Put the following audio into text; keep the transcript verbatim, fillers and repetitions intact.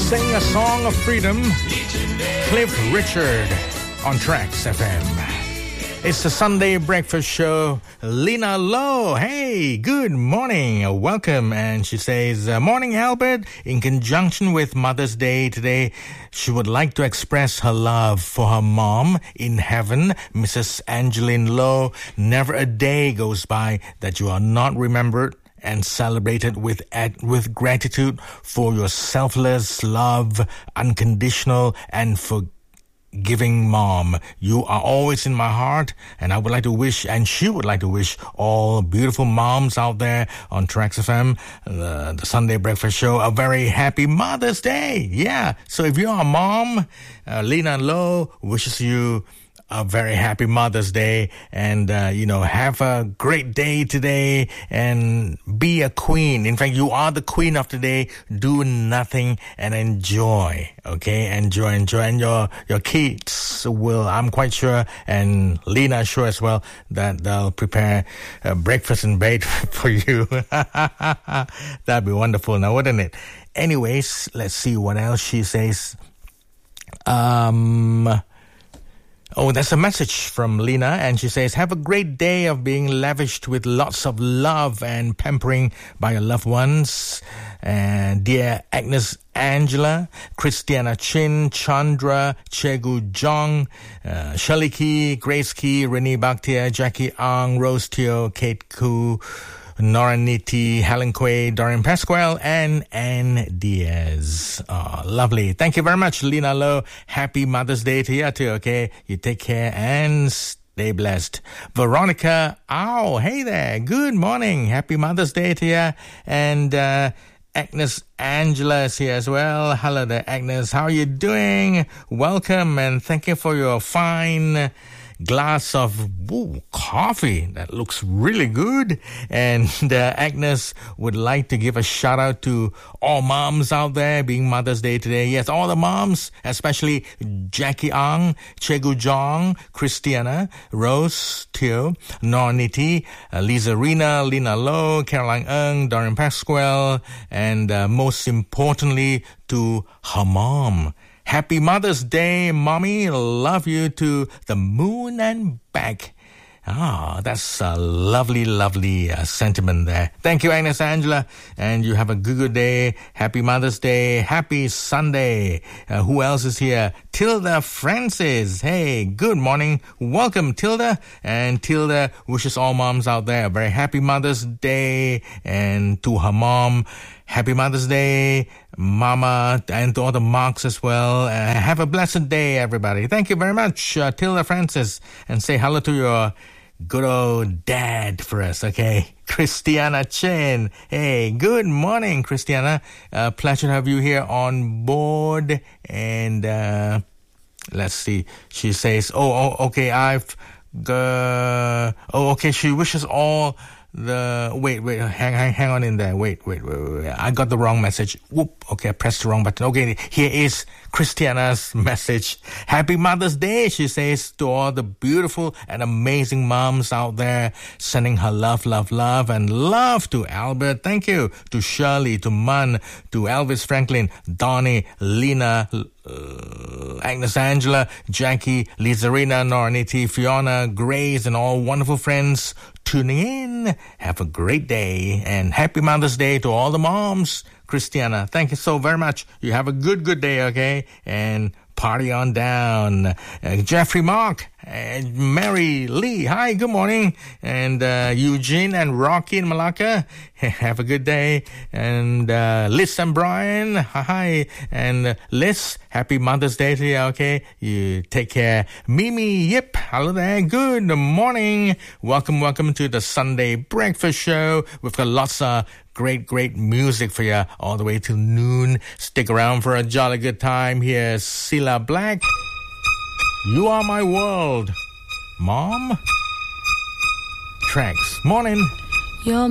Sing a Song of Freedom, Cliff Richard on Tracks F M. It's the Sunday Breakfast Show. Lena Lowe, hey, good morning, welcome. And she says, morning, Albert. In conjunction with Mother's Day today, she would like to express her love for her mom in heaven, Missus Angeline Lowe. Never a day goes by that you are not remembered and celebrated with with gratitude for your selfless love, unconditional and forgiving mom. You are always in my heart, and I would like to wish, and she would like to wish all beautiful moms out there on Tracks F M, the, the Sunday Breakfast Show, a very happy Mother's Day. Yeah, so if you're a mom, uh, Lena Lowe wishes you a very happy Mother's Day, and, uh, you know, have a great day today and be a queen. In fact, you are the queen of today. Do nothing and enjoy, okay? Enjoy, enjoy. And your, your kids will, I'm quite sure, and Lena sure as well, that they'll prepare uh, breakfast in bed for you. That'd be wonderful now, wouldn't it? Anyways, let's see what else she says. Um... Oh, that's a message from Lena, and she says, have a great day of being lavished with lots of love and pampering by your loved ones. And dear Agnes Angela, Christiana Chin, Chandra, Chegu Jong, uh, Shirley Key, Grace Key, Renee Bakhtia, Jackie Ang, Rose Teo, Kate Koo, Nora Nitti, Helen Quay, Dorian Pasquale, and Anne Diaz. Oh, lovely. Thank you very much, Lena Lowe. Happy Mother's Day to you too, okay? You take care and stay blessed. Veronica, oh, hey there. Good morning. Happy Mother's Day to you. And uh, Agnes Angela is here as well. Hello there, Agnes. How are you doing? Welcome, and thank you for your fine glass of ooh, coffee that looks really good. And uh, Agnes would like to give a shout out to all moms out there, being Mother's Day today. Yes, all the moms, especially Jackie Ang, Chegu Jong, Christiana, Rose Teo, Norniti, uh, Lisa Rina, Lena Lowe, Caroline Ng, Dorian Pasquale, and uh, most importantly to her mom. Happy Mother's Day, Mommy. Love you to the moon and back. Ah, oh, that's a lovely, lovely uh, sentiment there. Thank you, Agnes Angela. And you have a good, good day. Happy Mother's Day. Happy Sunday. Uh, who else is here? Tilda Francis. Hey, good morning. Welcome, Tilda. And Tilda wishes all moms out there a very happy Mother's Day. And to her mom, happy Mother's Day, Mama, and to all the marks as well. Uh, have a blessed day, everybody. Thank you very much, uh, Tilda Francis. And say hello to your good old dad for us, okay? Christiana Chen. Hey, good morning, Christiana. Uh, pleasure to have you here on board. And uh, let's see. She says, oh, oh okay, I've... Uh, oh, okay, she wishes all... The wait, wait, hang, hang, hang on in there. Wait, wait, wait, wait, wait. I got the wrong message. Whoop. Okay, I pressed the wrong button. Okay, here is Christiana's message. Happy Mother's Day, she says, to all the beautiful and amazing moms out there, sending her love, love, love, and love to Albert. Thank you to Shirley, to Mun, to Elvis Franklin, Donnie, Lena, Uh, Agnes Angela, Jackie, Lizarina, Norniti, Fiona, Grace, and all wonderful friends tuning in. Have a great day, and happy Mother's Day to all the moms. Christiana, thank you so very much. You have a good, good day, okay? And party on down. Uh, Jeffrey Mark, and Mary Lee, hi, good morning. And uh, Eugene and Rocky in Malacca, have a good day. And uh, Liz and Brian, hi. And uh, Liz, happy Mother's Day to you, okay? You take care. Mimi, yep, hello there, good morning. Welcome, welcome to the Sunday Breakfast Show. We've got lots of great, great music for you all the way till noon. Stick around for a jolly good time. Here's Cilla Black. You Are My World. Mom? Tracks. Morning. You're